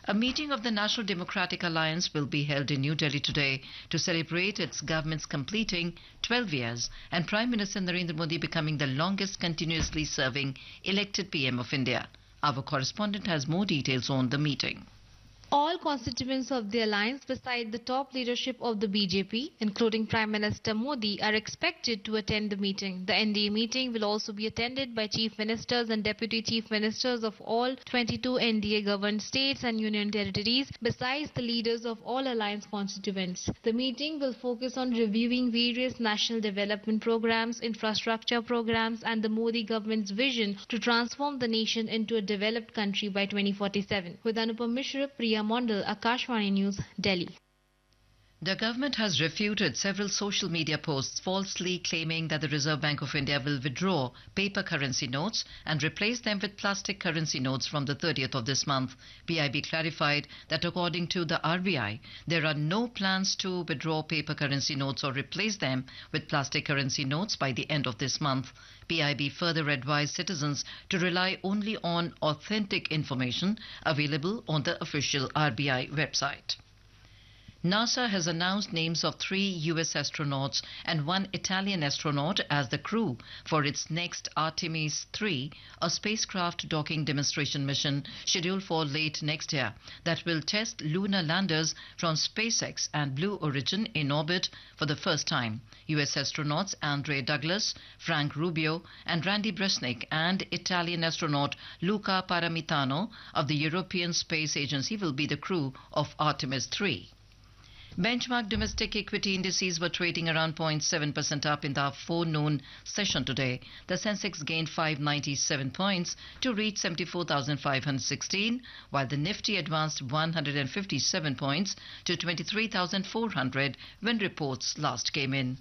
A meeting of the National Democratic Alliance will be held in New Delhi today to celebrate its government's completing 12 years and Prime Minister Narendra Modi becoming the longest continuously serving elected PM of India. Our correspondent has more details on the meeting. All constituents of the alliance, beside the top leadership of the BJP, including Prime Minister Modi, are expected to attend the meeting. The NDA meeting will also be attended by Chief Ministers and Deputy Chief Ministers of all 22 NDA-governed states and union territories, besides the leaders of all alliance constituents. The meeting will focus on reviewing various national development programs, infrastructure programs, and the Modi government's vision to transform the nation into a developed country by 2047. With Anupam Mishra, Priya Mondal, Akashvani News, Delhi. The government has refuted several social media posts falsely claiming that the Reserve Bank of India will withdraw paper currency notes and replace them with plastic currency notes from the 30th of this month. PIB clarified that according to the RBI, there are no plans to withdraw paper currency notes or replace them with plastic currency notes by the end of this month. PIB further advised citizens to rely only on authentic information available on the official RBI website. NASA has announced names of 3 US astronauts and 1 Italian astronaut as the crew for its next Artemis 3, a spacecraft docking demonstration mission scheduled for late next year that will test lunar landers from SpaceX and Blue Origin in orbit for the first time. US astronauts Andre Douglas, Frank Rubio and Randy Bresnik and Italian astronaut Luca Paramitano of the European Space Agency will be the crew of Artemis 3. Benchmark domestic equity indices were trading around 0.7% up in the forenoon session today. The Sensex gained 597 points to reach 74,516, while the Nifty advanced 157 points to 23,400 when reports last came in.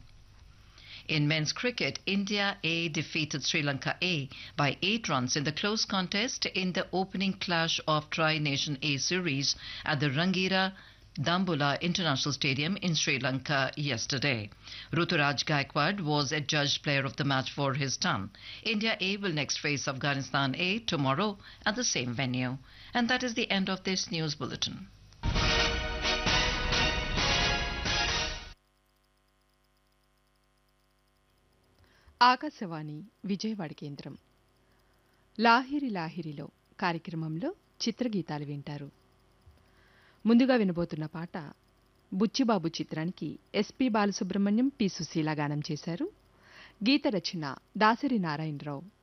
In men's cricket, India A defeated Sri Lanka A by 8 runs in the close contest in the opening clash of Tri-Nation A series at the Rangira Dambulla International Stadium in Sri Lanka yesterday. Ruturaj Gaikwad was adjudged player of the match for his ton. India A will next face Afghanistan A tomorrow at the same venue. And that is the end of this news bulletin. Akashvani Vijayawada కేంద్రం లాహిరి లాహిరిలో కార్యక్రమంలో చిత్రగీతాలు వింటారు. ముందుగా వినబోతున్న పాట బుచ్చిబాబు చిత్రానికి SP Balasubrahmanyam, P Susheela గానం చేశారు. గీత రచన దాసరి నారాయణరావు.